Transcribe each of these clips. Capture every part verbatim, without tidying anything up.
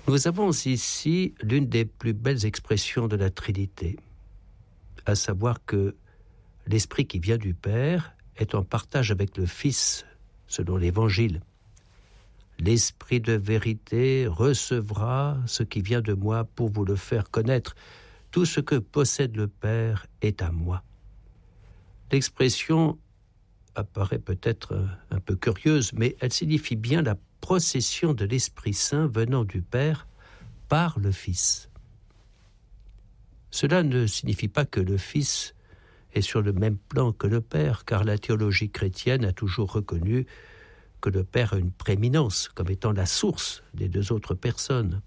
Nous avons ici l'une des plus belles expressions de la Trinité, à savoir que l'Esprit qui vient du Père est en partage avec le Fils, selon l'Évangile. L'Esprit de vérité recevra ce qui vient de moi pour vous le faire connaître. Tout ce que possède le Père est à moi. L'expression apparaît peut-être un peu curieuse, mais elle signifie bien la procession de l'Esprit Saint venant du Père par le Fils. Cela ne signifie pas que le Fils est sur le même plan que le Père, car la théologie chrétienne a toujours reconnu que le Père a une prééminence comme étant la source des deux autres personnes.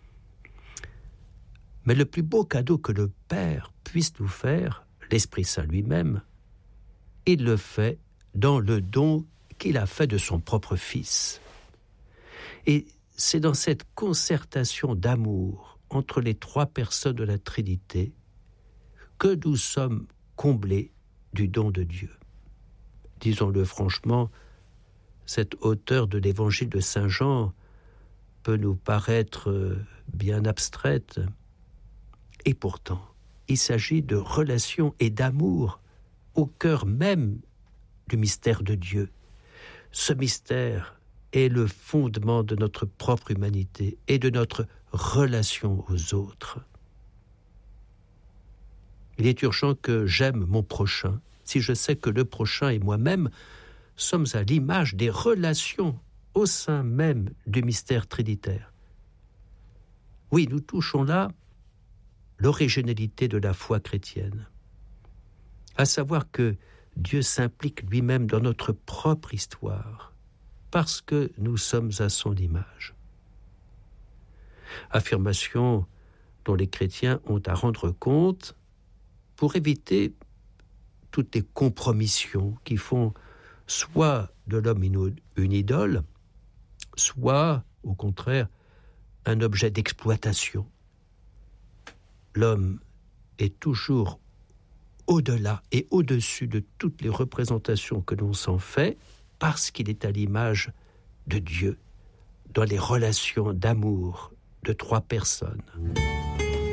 Mais le plus beau cadeau que le Père puisse nous faire, l'Esprit Saint lui-même, il le fait dans le don qu'il a fait de son propre Fils. Et c'est dans cette concertation d'amour entre les trois personnes de la Trinité que nous sommes comblés du don de Dieu. Disons-le franchement, cette hauteur de l'évangile de Saint Jean peut nous paraître bien abstraite. Et pourtant, il s'agit de relations et d'amour au cœur même du mystère de Dieu. Ce mystère est le fondement de notre propre humanité et de notre relation aux autres. Il est urgent que j'aime mon prochain si je sais que le prochain et moi-même sommes à l'image des relations au sein même du mystère trinitaire. Oui, nous touchons là l'originalité de la foi chrétienne, à savoir que Dieu s'implique lui-même dans notre propre histoire, parce que nous sommes à son image. Affirmation dont les chrétiens ont à rendre compte pour éviter toutes les compromissions qui font soit de l'homme une, une idole, soit, au contraire, un objet d'exploitation. L'homme est toujours au-delà et au-dessus de toutes les représentations que l'on s'en fait, parce qu'il est à l'image de Dieu, dans les relations d'amour de trois personnes.